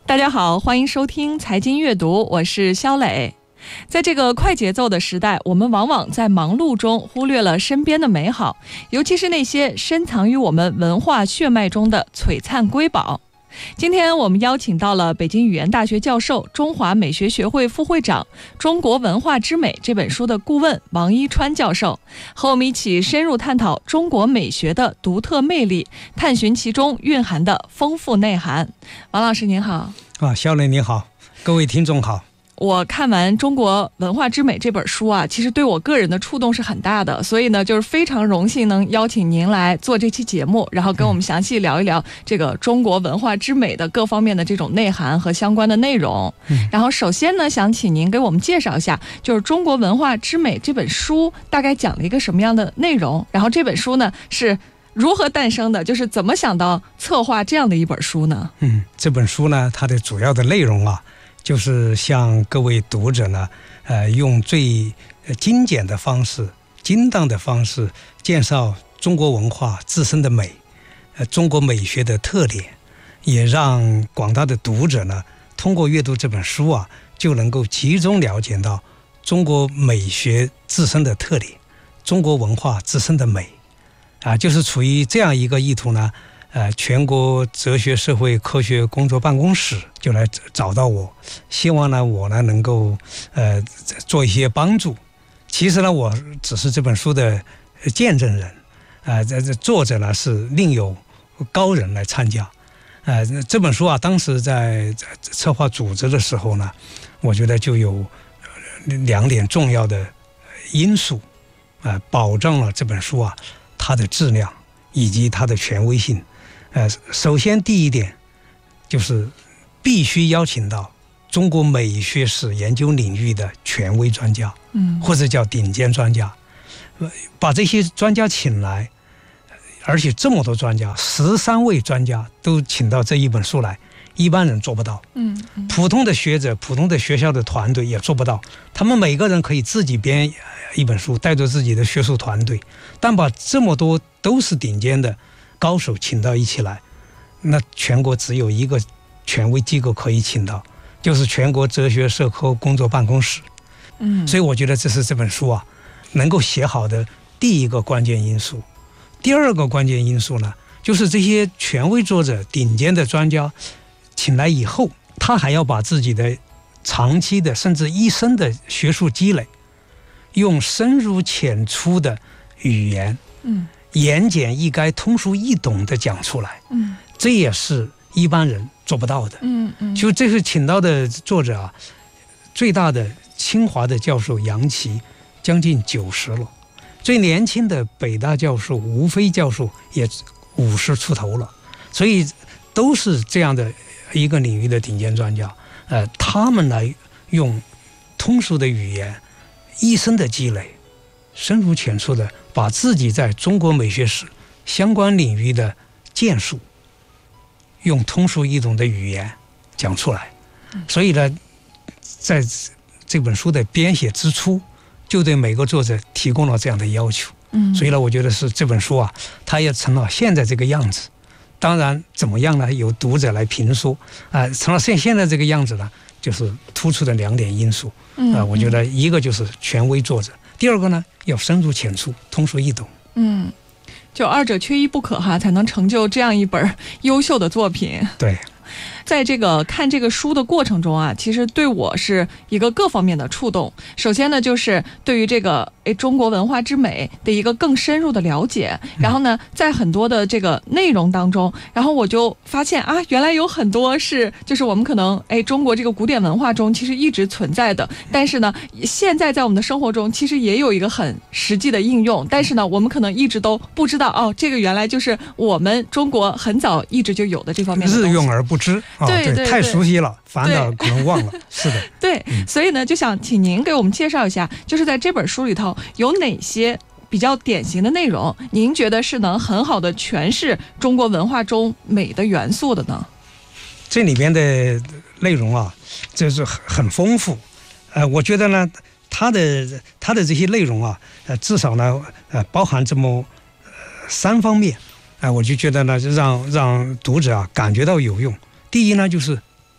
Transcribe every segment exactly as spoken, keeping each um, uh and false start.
大家好，欢迎收听财经阅读，我是肖磊。在这个快节奏的时代，我们往往在忙碌中忽略了身边的美好，尤其是那些深藏于我们文化血脉中的璀璨瑰宝。今天我们邀请到了北京语言大学教授、中华美学学会副会长、《中国文化之美》这本书的顾问王一川教授，和我们一起深入探讨中国美学的独特魅力，探寻其中蕴含的丰富内涵。王老师您好。 啊，肖磊你好，各位听众好。 我看完《中国文化之美》这本书啊，其实对我个人的触动是很大的，所以呢，就是非常荣幸能邀请您来做这期节目，然后跟我们详细聊一聊这个中国文化之美的各方面的这种内涵和相关的内容。嗯、然后首先呢，想请您给我们介绍一下，就是《中国文化之美》这本书大概讲了一个什么样的内容，然后这本书呢是如何诞生的，就是怎么想到策划这样的一本书呢？ 嗯，这本书呢，它的主要的内容啊，就是向各位读者呢，呃，用最精简的方式、精当的方式介绍中国文化自身的美，呃，中国美学的特点，也让广大的读者呢，通过阅读这本书啊，就能够集中了解到中国美学自身的特点，中国文化自身的美，啊，就是处于这样一个意图呢。呃，全国哲学社会科学工作办公室就来找到我，希望呢我呢能够呃做一些帮助。其实呢，我只是这本书的见证人，啊、呃，这这作者呢是另有高人来参加。呃，这本书啊，当时在策划组织的时候呢，我觉得就有两点重要的因素，啊、呃，保障了这本书啊它的质量以及它的权威性。呃，首先第一点就是必须邀请到中国美学史研究领域的权威专家，嗯，或者叫顶尖专家，把这些专家请来，而且这么多专家，十三位专家都请到这一本书来，一般人做不到，嗯，嗯普通的学者、普通的学校的团队也做不到，他们每个人可以自己编一本书，带着自己的学术团队，但把这么多都是顶尖的高手请到一起来，那全国只有一个权威机构可以请到，就是全国哲学社科工作办公室。嗯，所以我觉得这是这本书啊能够写好的第一个关键因素。第二个关键因素呢，就是这些权威作者、顶尖的专家请来以后，他还要把自己的长期的甚至一生的学术积累，用深入浅出的语言，嗯。言简意赅、通俗易懂的讲出来，嗯，这也是一般人做不到的，嗯嗯。就这是请到的作者啊，最大的清华的教授杨琦将近九十了，最年轻的北大教授吴飞教授也五十出头了，所以都是这样的一个领域的顶尖专家，呃，他们来用通俗的语言、一生的积累，深入浅出的把自己在中国美学史相关领域的建树，用通俗易懂的语言讲出来。所以呢，在这本书的编写之初，就对每个作者提供了这样的要求。嗯，所以呢，我觉得是这本书啊，它也成了现在这个样子。当然，怎么样呢？由读者来评说啊、呃，成了现现在这个样子呢，就是突出的两点因素。嗯、呃，我觉得一个就是权威作者。第二个呢，要深入浅出、通俗易懂。嗯， 就二者缺一不可哈，才能成就这样一本优秀的作品。 对。 在这个看这个书的过程中啊，其实对我是一个各方面的触动。首先呢，就是对于这个诶中国文化之美的一个更深入的了解。然后呢，在很多的这个内容当中，然后我就发现啊，原来有很多是就是我们可能诶中国这个古典文化中其实一直存在的，但是呢，现在在我们的生活中其实也有一个很实际的应用。但是呢，我们可能一直都不知道哦，这个原来就是我们中国很早一直就有的这方面的东西， 日用而不知。哦、 对 对, 对， 太熟悉了，反倒可能忘了。是的， 对、嗯，所以呢，就想请您给我们介绍一下，就是在这本书里头有哪些比较典型的内容，您觉得是能很好的诠释中国文化中美的元素的呢？ 这里边的内容啊，这是很很丰富。呃，我觉得呢，它的它的这些内容啊，呃，至少呢，呃，包含这么、呃、三方面。啊、呃，我就觉得呢，让让读者啊感觉到有用。第一呢，就是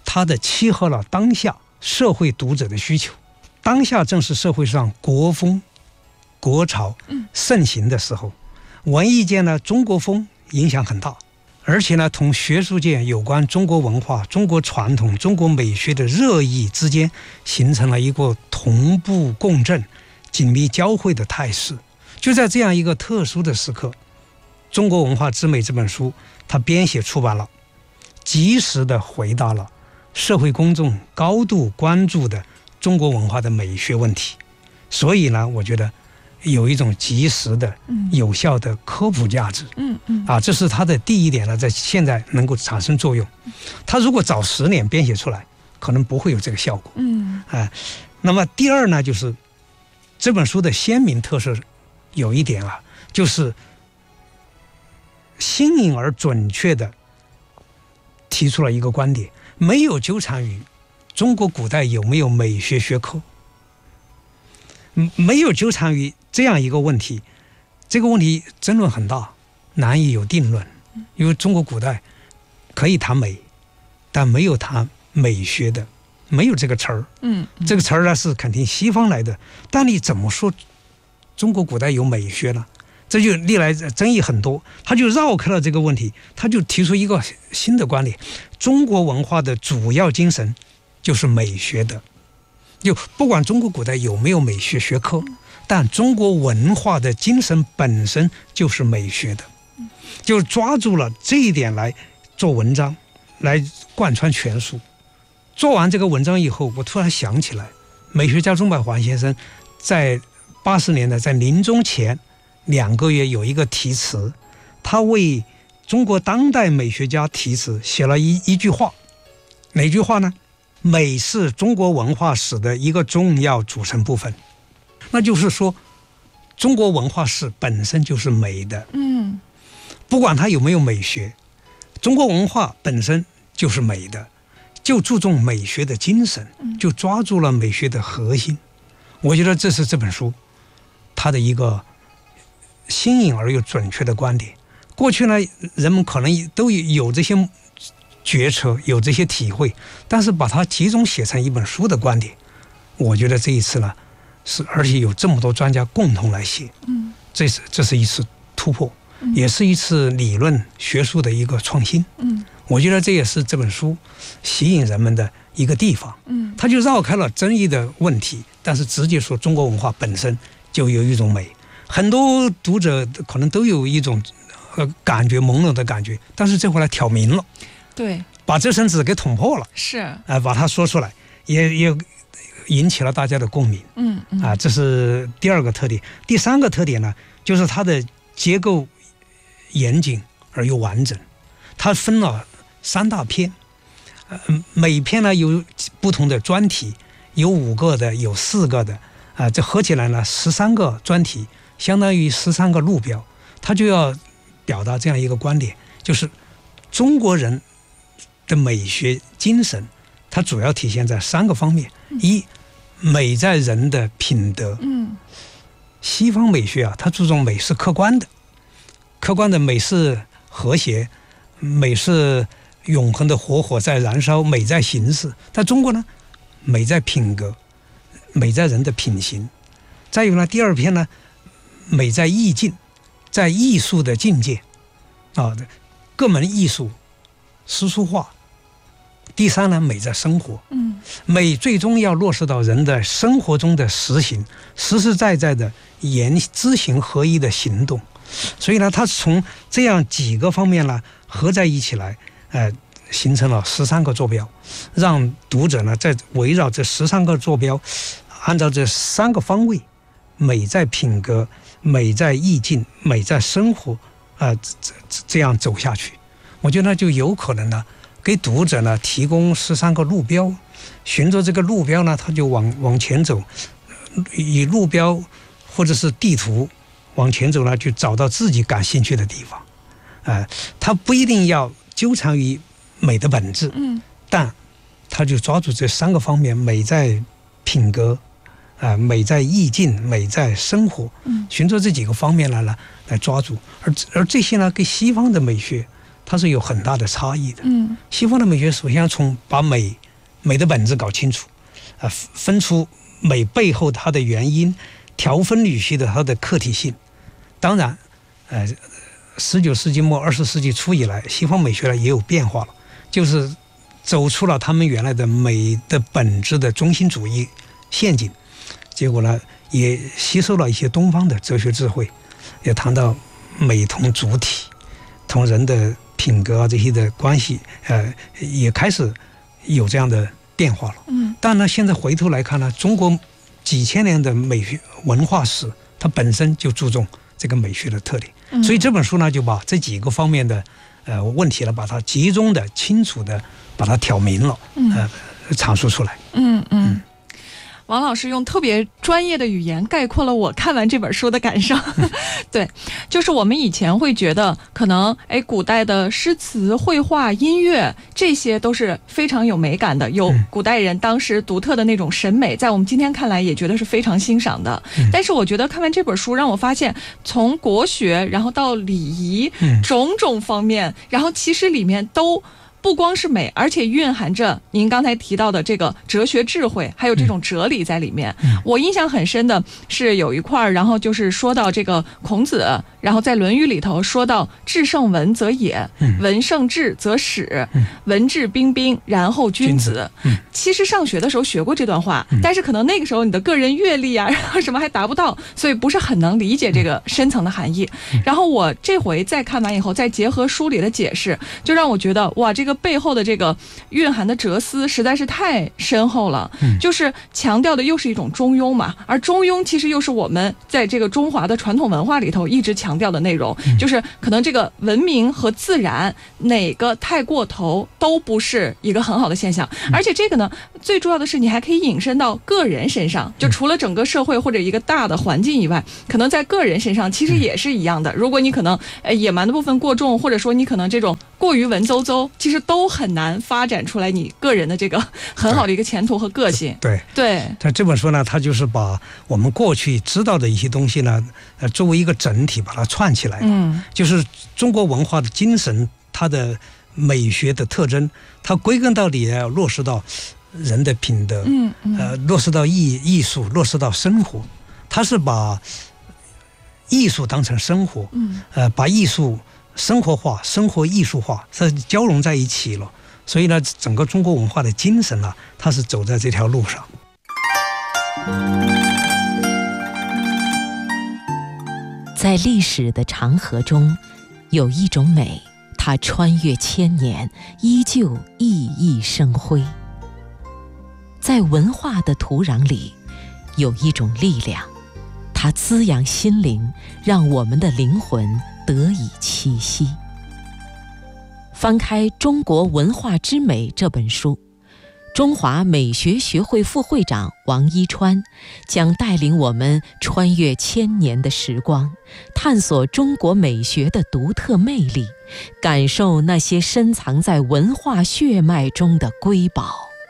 它的契合了当下社会读者的需求。当下正是社会上国风国潮盛行的时候，文艺界呢中国风影响很大，而且呢同学术界有关中国文化、中国传统、中国美学的热议之间形成了一个同步共振、紧密交汇的态势。就在这样一个特殊的时刻，《中国文化之美》这本书它编写出版了，及时的回答了社会公众高度关注的中国文化的美学问题。所以呢，我觉得有一种及时的、有效的科普价值。嗯嗯啊，这是它的第一点呢，在现在能够产生作用。它如果早十年编写出来，可能不会有这个效果。嗯啊，那么第二呢，就是这本书的鲜明特色有一点啊，就是新颖而准确的提出了一个观点，没有纠缠于中国古代有没有美学学科，没有纠缠于这样一个问题。这个问题争论很大，难以有定论。因为中国古代可以谈美，但没有谈美学的，没有这个词儿。嗯，这个词儿呢是肯定西方来的，但你怎么说中国古代有美学呢？这就历来争议很多，他就绕开了这个问题，他就提出一个新的观点：中国文化的主要精神就是美学的。就不管中国古代有没有美学学科，但中国文化的精神本身就是美学的。就抓住了这一点来做文章，来贯穿全书。做完这个文章以后，我突然想起来，美学家钟百环先生在八十年代在临终前两个月有一个题词，他为中国当代美学家题词写了一一句话。哪句话呢？美是中国文化史的一个重要组成部分。那就是说，中国文化史本身就是美的。嗯，不管它有没有美学，中国文化本身就是美的，就注重美学的精神，就抓住了美学的核心。我觉得这是这本书它的一个新颖而又准确的观点。过去呢，人们可能都有这些决策，有这些体会，但是把它集中写成一本书的观点，我觉得这一次呢，是而且有这么多专家共同来写，嗯，这是这是一次突破，嗯，也是一次理论学术的一个创新，嗯，我觉得这也是这本书吸引人们的一个地方，嗯，它就绕开了争议的问题，但是直接说中国文化本身就有一种美。很多读者可能都有一种呃感觉朦胧的感觉，但是这回来挑明了。 对， 把这层纸给捅破了， 是啊、 呃，把它说出来，也也引起了大家的共鸣。嗯嗯啊，这是第二个特点。第三个特点呢，就是它的结构严谨而又完整。它分了三大篇，呃，每篇呢有不同的专题，有五个的，有四个的，啊、呃，这合起来呢十三个专题，相当于十三个路标。它就要表达这样一个观点，就是中国人的美学精神，它主要体现在三个方面：一，美在人的品德。嗯，西方美学啊，它注重美是客观的，客观的美是和谐，美是永恒的火火在燃烧，美在形式。但中国呢，美在品格，美在人的品行。再有呢，第二篇呢，美在意境，在艺术的境界啊，各门艺术诗书画。第三呢，美在生活，嗯，美最终要落实到人的生活中的实行，实实在在的言知行合一的行动。所以呢，它从这样几个方面呢合在一起来，呃，形成了十三个坐标，让读者呢在围绕这十三个坐标，按照这三个方位，美在品格，美在意境，美在生活，啊、呃，这这样走下去，我觉得就有可能呢。给读者呢提供十三个路标，循着这个路标呢，他就往往前走，以路标或者是地图往前走呢，就找到自己感兴趣的地方。呃，他不一定要纠缠于美的本质，嗯，但他就抓住这三个方面：美在品格，啊、呃，美在意境，美在生活。嗯，循着这几个方面来呢来抓住，而而这些呢，跟西方的美学它是有很大的差异的。 嗯， 西方的美学首先从把美美的本质搞清楚，啊，分出美背后它的原因，条分缕析的它的客体性。当然，呃，十九世纪末二十世纪初以来，西方美学呢也有变化了，就是走出了他们原来的美的本质的中心主义陷阱，结果呢也吸收了一些东方的哲学智慧，也谈到美同主体同人的品格啊这些的关系，呃，也开始有这样的变化了。 嗯， 但呢，现在回头来看呢，中国几千年的美学文化史，它本身就注重这个美学的特点， 嗯、 所以这本书呢就把这几个方面的呃问题呢，把它集中的、清楚的把它挑明了，呃，阐述出来。 嗯嗯。嗯王老师用特别专业的语言概括了我看完这本书的感受。对，就是我们以前会觉得可能哎，古代的诗词、绘画、音乐这些都是非常有美感的，有古代人当时独特的那种审美，在我们今天看来也觉得是非常欣赏的。但是我觉得看完这本书让我发现，从国学然后到礼仪种种方面，然后其实里面都不光是美，而且蕴含着您刚才提到的这个哲学智慧，还有这种哲理在里面。嗯、我印象很深的是有一块，然后就是说到这个孔子，然后在《论语》里头说到“至圣文则也，文圣智则始，文质彬彬，然后君子”。嗯、其实上学的时候学过这段话，但是可能那个时候你的个人阅历啊，然后什么还达不到，所以不是很能理解这个深层的含义。然后我这回再看完以后，再结合书里的解释，就让我觉得哇，这个背后的这个蕴含的哲思实在是太深厚了。嗯、就是强调的又是一种中庸嘛，而中庸其实又是我们在这个中华的传统文化里头一直强调的内容，嗯、就是可能这个文明和自然哪个太过头都不是一个很好的现象。嗯、而且这个呢，最重要的是你还可以引申到个人身上，就除了整个社会或者一个大的环境以外，可能在个人身上其实也是一样的。如果你可能呃野蛮的部分过重，或者说你可能这种过于文绉绉，其实都很难发展出来你个人的这个很好的一个前途和个性。 对对， 但这本书呢，它就是把我们过去知道的一些东西呢，呃，作为一个整体把它串起来。嗯，就是中国文化的精神，它的美学的特征，它归根到底要落实到人的品德，嗯嗯，呃，落实到艺艺术，落实到生活。它是把艺术当成生活，嗯，呃，把艺术生活化、生活艺术化，是交融在一起了。所以呢，整个中国文化的精神呢、啊，它是走在这条路上。 在历史的长河中，有一种美，它穿越千年，依旧熠熠生辉。在文化的土壤里，有一种力量，它滋养心灵，让我们的灵魂得以栖息。翻开《中国文化之美》这本书，中华美学学会副会长王一川将带领我们穿越千年的时光，探索中国美学的独特魅力，感受那些深藏在文化血脉中的瑰宝。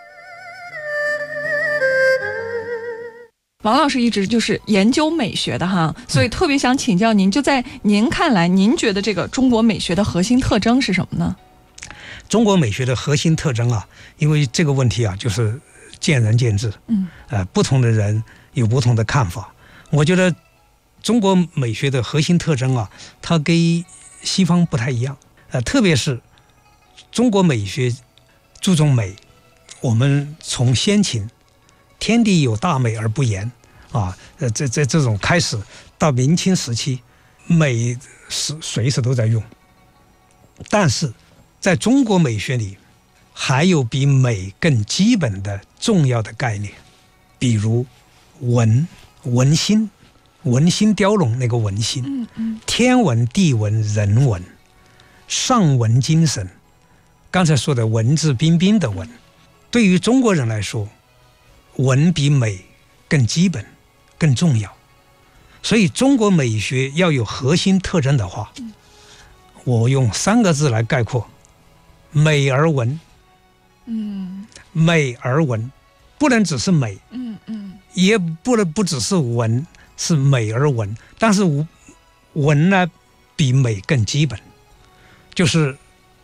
王老师一直就是研究美学的哈，所以特别想请教您，就在您看来，您觉得这个中国美学的核心特征是什么呢？ 中国美学的核心特征啊，因为这个问题啊，就是见仁见智，嗯，呃，不同的人有不同的看法。我觉得中国美学的核心特征啊，它跟西方不太一样，呃，特别是中国美学注重美，我们从先秦天地有大美而不言啊，呃，这这这种开始到明清时期，美是随时都在用，但是在中国美学里，还有比美更基本的重要的概念，比如文、文心、文心雕龙那个文心，嗯嗯，天文、地文、人文，上文精神。刚才说的文质彬彬的文，对于中国人来说，文比美更基本、更重要。所以，中国美学要有核心特征的话，我用三个字来概括。美而文，嗯，美而文，不能只是美，嗯嗯，也不能不只是文，是美而文。但是文呢，比美更基本，就是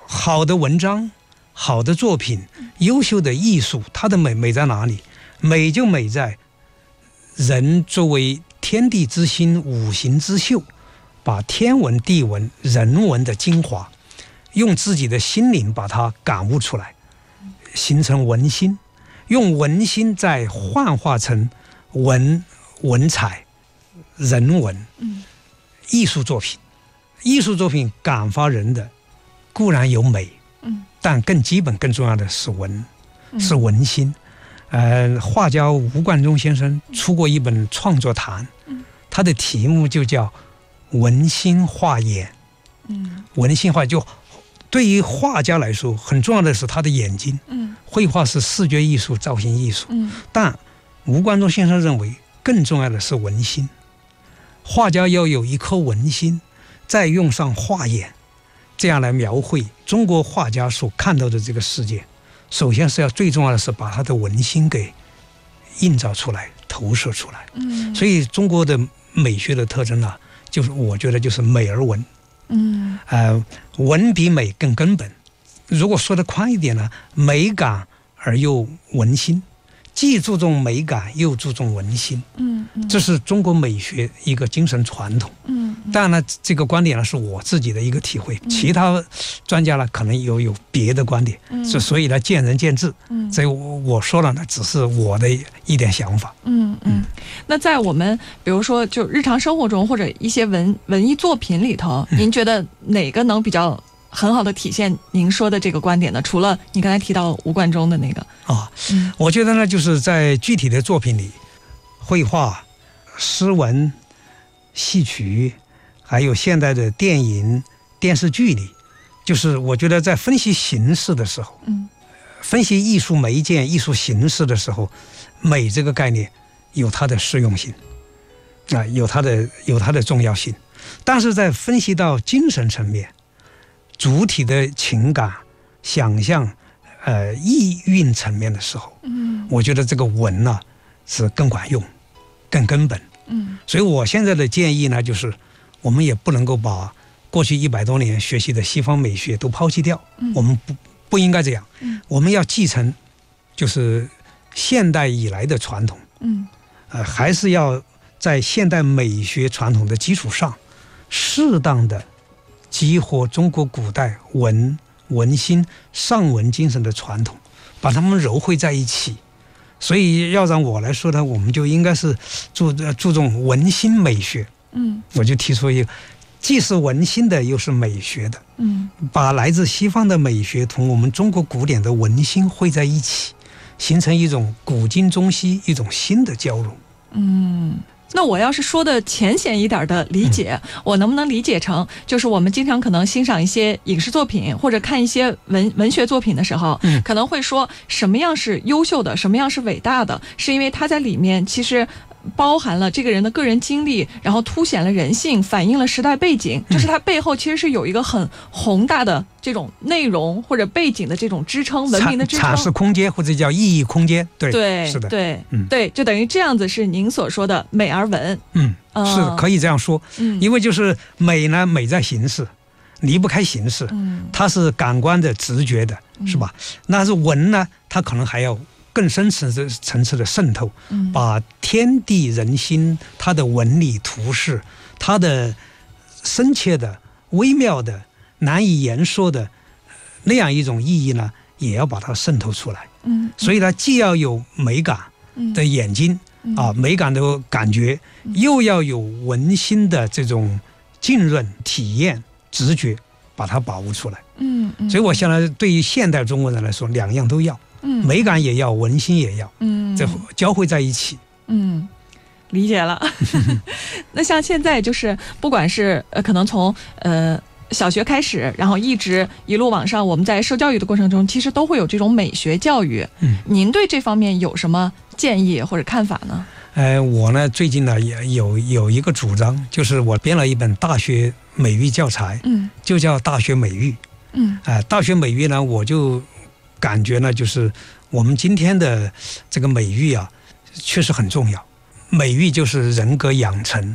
好的文章、好的作品、优秀的艺术，它的美美在哪里？美就美在人作为天地之心、五行之秀，把天文、地文、人文的精华，用自己的心灵把它感悟出来，形成文心，用文心再幻化成文文采、人文、艺术作品。艺术作品感发人的固然有美，但更基本、更重要的是文，是文心。呃，画家吴冠中先生出过一本创作谈，他的题目就叫文心画眼。文心画就对于画家来说很重要的是他的眼睛。绘画是视觉艺术、造型艺术，但吴冠中先生认为更重要的是文心。画家要有一颗文心，再用上画眼，这样来描绘中国画家所看到的这个世界。首先是要最重要的是把他的文心给映照出来、投射出来。嗯，所以中国的美学的特征呢、啊，就是我觉得就是美而文。嗯，呃，文比美更根本。如果说得宽一点呢，美感而又文心，既注重美感又注重文心。嗯，这是中国美学一个精神传统。嗯，当然呢，这个观点呢是我自己的一个体会，嗯、其他专家呢可能有有别的观点，嗯、所以呢见仁见智。嗯，所以我我说了呢，只是我的一点想法。 嗯嗯，那在我们比如说就日常生活中或者一些文文艺作品里头，嗯、您觉得哪个能比较很好的体现您说的这个观点呢？除了你刚才提到吴冠中的那个啊、嗯，我觉得呢，就是在具体的作品里，绘画、诗文、戏曲，还有现代的电影、电视剧里，就是我觉得在分析形式的时候，嗯，分析艺术媒介、艺术形式的时候，美这个概念有它的适用性，啊、呃，有它的有它的重要性，但是在分析到精神层面。主体的情感、想象、呃意蕴层面的时候，嗯，我觉得这个文呢、啊、是更管用、更根本。嗯，所以我现在的建议呢，就是我们也不能够把过去一百多年学习的西方美学都抛弃掉，嗯、我们不不应该这样。嗯，我们要继承就是现代以来的传统。嗯，呃，还是要在现代美学传统的基础上，适当的。激活中国古代文文心上文精神的传统，把它们糅汇在一起。所以要让我来说呢，我们就应该是注注重文心美学。嗯，我就提出一个，既是文心的，又是美学的。嗯，把来自西方的美学同我们中国古典的文心汇在一起，形成一种古今中西一种新的交融。 嗯。那我要是说的浅显一点的理解、嗯、我能不能理解成就是我们经常可能欣赏一些影视作品或者看一些文文学作品的时候、嗯、可能会说什么样是优秀的，什么样是伟大的，是因为它在里面其实包含了这个人的个人经历，然后凸显了人性，反映了时代背景，就是它背后其实是有一个很宏大的这种内容或者背景的这种支撑，文明的支撑， 阐释空间或者叫意义空间。对对， 是的， 对、嗯、对，就等于这样子是您所说的美而文。 嗯，是可以这样说。嗯，因为就是美呢，美在形式，离不开形式，嗯，它是感官的、直觉的，是吧？嗯、那是文呢，它可能还要。更深层次层次的渗透，把天地人心它的纹理图示，它的深切的、微妙的、难以言说的那样一种意义呢，也要把它渗透出来。嗯，所以呢，既要有美感的眼睛、嗯、啊，美感的感觉，又要有文心的这种浸润、体验、直觉，把它把握出来。嗯，嗯所以我想呢，对于现代中国人来说，两样都要。嗯，美感也要，文心也要，嗯，这交汇在一起。 嗯，理解了。那像现在就是不管是呃，可能从呃小学开始，然后一直一路往上，我们在受教育的过程中，其实都会有这种美学教育。嗯，您对这方面有什么建议或者看法呢？ 呃，我呢最近呢也有有一个主张，就是我编了一本大学美育教材，嗯，就叫大学美育。嗯，啊、呃，大学美育呢，我就。感觉呢，就是我们今天的这个美育啊，确实很重要。美育就是人格养成，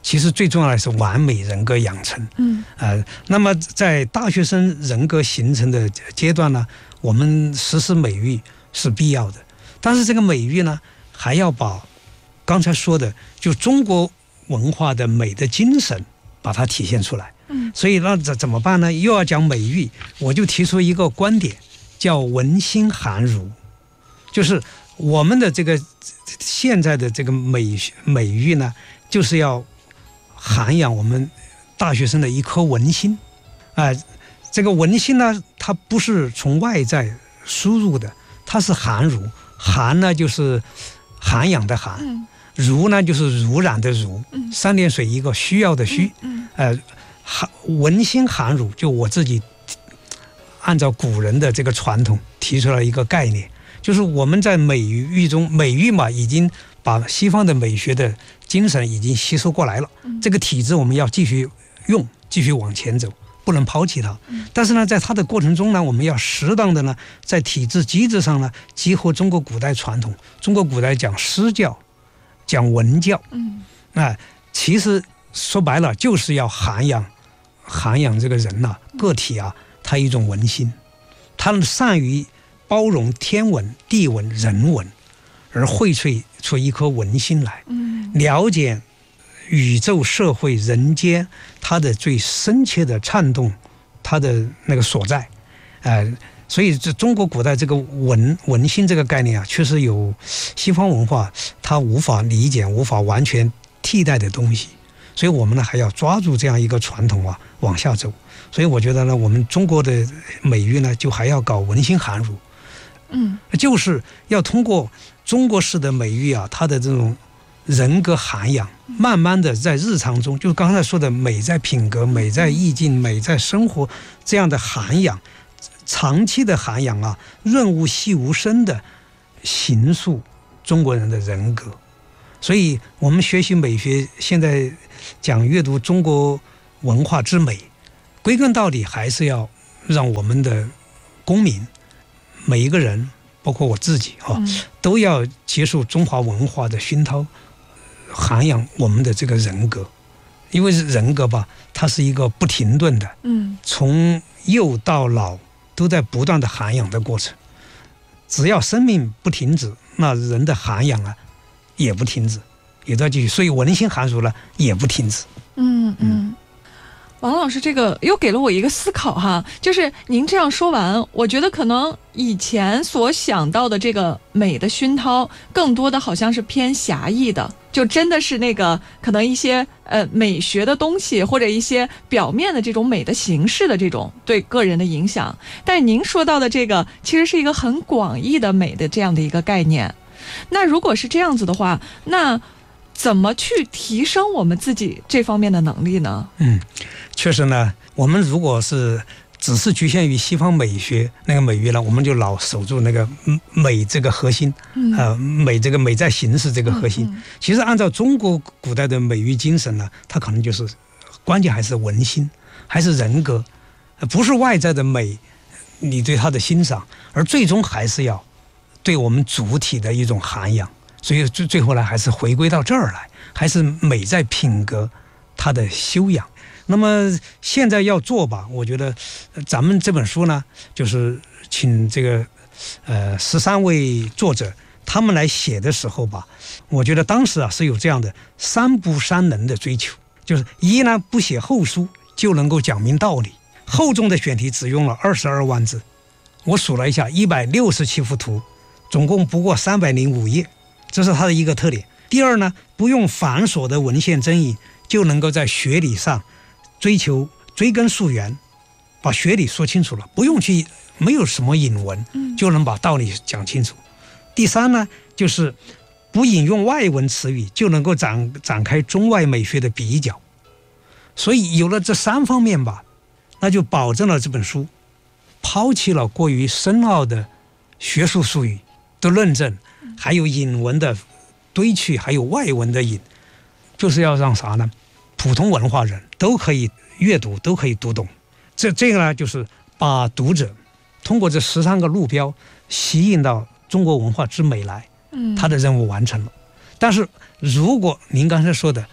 其实最重要的是完美人格养成。 嗯， 呃，那么在大学生人格形成的阶段呢，我们实施美育是必要的，但是这个美育呢，还要把刚才说的就中国文化的美的精神把它体现出来。 嗯， 所以那怎怎么办呢？又要讲美育，我就提出一个观点，叫文心涵儒，就是我们的这个现在的这个美美育呢，就是要涵养我们大学生的一颗文心。啊、呃，这个文心呢，它不是从外在输入的，它是涵儒。涵呢就是涵养的涵， 嗯， 儒呢就是儒染的儒， 嗯， 三点水一个需要的需， 嗯， 呃，涵文心涵儒，就我自己按照古人的这个传统提出了一个概念，就是我们在美育中，美育嘛，已经把西方的美学的精神已经吸收过来了， 嗯，这这个体制我们要继续用，继续往前走，不能抛弃它。 嗯， 但是呢，在它的过程中呢，我们要适当的呢，在体制机制上呢，结合中国古代传统。中国古代讲诗教，讲文教， 嗯， 啊、呃，其实说白了就是要涵养，涵养这个人呐、啊，个体啊，他一种文心，他们善于包容天文、地文、人文，而荟萃出一颗文心来， 嗯， 了解宇宙、社会、人间它的最深切的颤动，它的那个所在，呃，所以这中国古代这个文文心这个概念啊，确实有西方文化它无法理解、无法完全替代的东西，所以我们呢还要抓住这样一个传统啊往下走。所以我觉得呢，我们中国的美育呢，就还要搞文心涵儒， 嗯， 就是要通过中国式的美育啊，它的这种人格涵养，慢慢的在日常中，就刚才说的美在品格、美在意境、美在生活这样的涵养，长期的涵养啊，润物细无声的形塑中国人的人格。所以我们学习美学，现在讲阅读中国文化之美，归根到底还是要让我们的公民每一个人，包括我自己啊， 嗯， 都要接受中华文化的熏陶，涵养我们的这个人格。因为人格吧，它是一个不停顿的， 嗯， 从幼到老都在不断的涵养的过程。只要生命不停止，那人的涵养啊也不停止，也在继续。所以文心涵儒呢也不停止。 嗯嗯。王老师，这个又给了我一个思考哈，就是您这样说完，我觉得可能以前所想到的这个美的熏陶，更多的好像是偏狭义的，就真的是那个可能一些呃美学的东西，或者一些表面的这种美的形式的这种对个人的影响。但是您说到的这个，其实是一个很广义的美的这样的一个概念。那如果是这样子的话，那怎么去提升我们自己这方面的能力呢？嗯， 确实呢，我们如果是只是局限于西方美学那个美育呢，我们就老守住那个美这个核心，嗯、呃，美这个美在形式这个核心。嗯嗯、其实按照中国古代的美育精神呢，它可能就是关键还是文心，还是人格，不是外在的美，你对它的欣赏，而最终还是要对我们主体的一种涵养。所以最最后呢，还是回归到这儿来，还是美在品格，它的修养。那么现在要做吧，我觉得咱们这本书呢，就是请这个呃十三位作者他们来写的时候吧，我觉得当时啊是有这样的三不三能的追求，就是一呢不写厚书就能够讲明道理，厚重的选题只用了二十二万字，我数了一下，一百六十七幅图，总共不过三百零五页。这是它的一个特点。第二呢，不用繁琐的文献争议，就能够在学理上追求追根溯源，把学理说清楚了，不用去没有什么引文，就能把道理讲清楚。第三呢，就是不引用外文词语，就能够展展开中外美学的比较。所以有了这三方面吧，那就保证了这本书抛弃了过于深奥的学术术语的论证，还有引文的堆砌，还有外文的引，就是要让啥呢？普通文化人都可以阅读，都可以读懂。这这个呢，就是把读者通过这十三个路标吸引到中国文化之美来，他的任务完成了。但是如果您刚才说的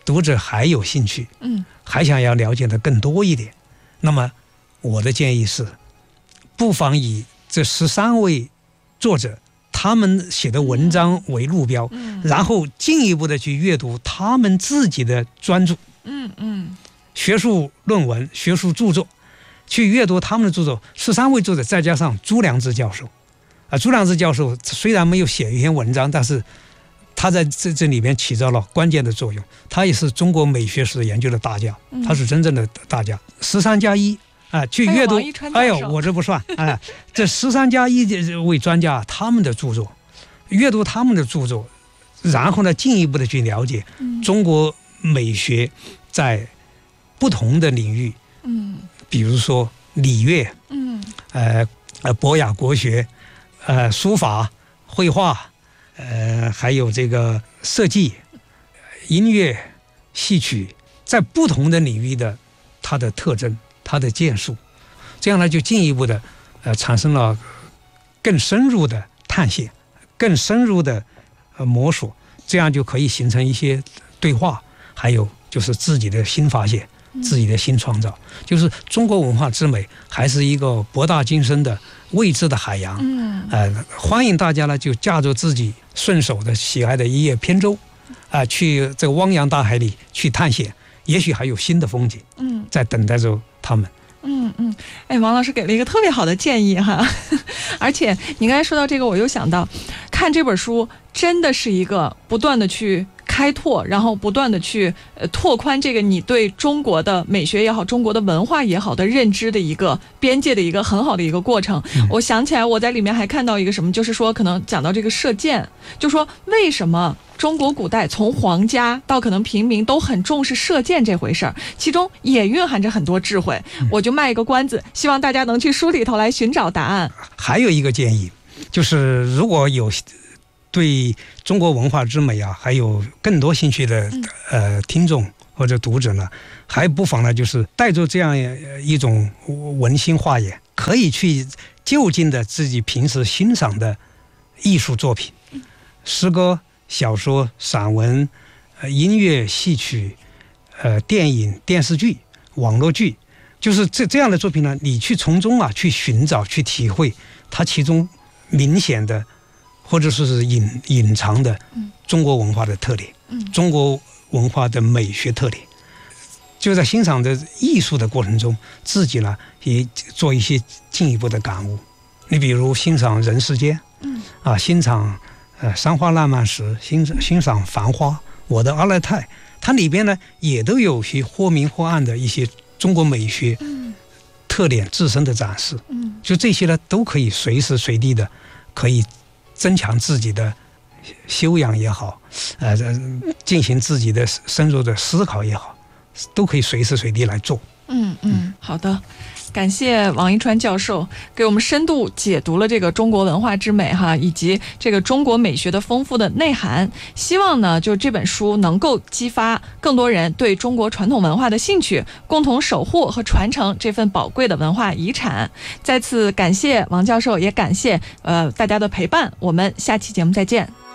读者还有兴趣， 嗯， 还想要了解的更多一点，那么我的建议是，不妨以这十三位作者他们写的文章为路标， 嗯， 然后进一步的去阅读他们自己的专著， 嗯嗯， 学术论文、学术著作，去阅读他们的著作。十三位作者再加上朱良之教授，啊，朱良之教授虽然没有写一篇文章，但是他在这这里面起到了关键的作用。他也是中国美学史研究的大家，他是真正的大家。十三加一啊，去阅读，哎呦，我这不算哎，这十三加一位专家他们的著作，阅读他们的著作，然后呢，进一步的去了解中国美学在不同的领域， 嗯， 比如说礼乐， 嗯， 呃呃，博雅国学，呃，书法、绘画，呃，还有这个设计、音乐、戏曲，在不同的领域的它的特征、它的建树，这样呢，就进一步的呃产生了更深入的探险、更深入的呃摸索，这样就可以形成一些对话，还有就是自己的新发现。自己的新创造，就是中国文化之美，还是一个博大精深的未知的海洋。嗯，呃，欢迎大家呢，就驾着自己顺手的喜爱的一叶扁舟，啊、呃，去这个汪洋大海里去探险，也许还有新的风景，嗯，在等待着他们。 嗯嗯，哎，王老师给了一个特别好的建议哈，而且你刚才说到这个，我又想到，看这本书真的是一个不断的去开拓，然后不断的去呃拓宽这个你对中国的美学也好，中国的文化也好的认知的一个边界的一个很好的一个过程。嗯、我想起来，我在里面还看到一个什么，就是说可能讲到这个射箭，就说为什么中国古代从皇家到可能平民都很重视射箭这回事儿，其中也蕴含着很多智慧。我就卖一个关子，希望大家能去书里头来寻找答案。 还有一个建议，就是如果有对中国文化之美啊，还有更多兴趣的呃听众或者读者呢，还不妨呢，就是带着这样一种文心画眼，可以去就近的自己平时欣赏的艺术作品，诗歌、小说、散文、呃、音乐、戏曲、呃、电影、电视剧、网络剧，就是这这样的作品呢，你去从中啊去寻找、去体会它其中明显的或者说是隐隐藏的中国文化的特点，嗯、中国文化的美学特点。就在欣赏的艺术的过程中，自己呢也做一些进一步的感悟。你比如欣赏人世间，嗯、啊，欣赏呃山花烂漫时，欣欣赏繁花，我的阿勒泰，它里边呢也都有些或明或暗的一些中国美学特点自身的展示。嗯，就这些呢都可以随时随地的可以增强自己的修养也好，呃，进行自己的深入的思考也好，都可以随时随地来做。 嗯嗯，好的。感谢王一川教授给我们深度解读了这个中国文化之美哈，以及这个中国美学的丰富的内涵。希望呢，就这本书能够激发更多人对中国传统文化的兴趣，共同守护和传承这份宝贵的文化遗产。再次感谢王教授，也感谢呃大家的陪伴。我们下期节目再见。